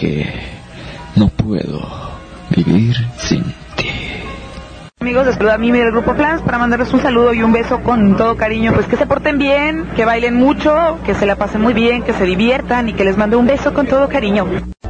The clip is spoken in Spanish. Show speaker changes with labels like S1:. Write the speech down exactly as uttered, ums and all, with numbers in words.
S1: porque no puedo vivir sin ti.
S2: Amigos, les saluda a Mimi del Grupo Flans para mandarles un saludo y un beso con todo cariño. Pues que se porten bien, que bailen mucho, que se la pasen muy bien, que se diviertan y que les mande un beso con todo cariño.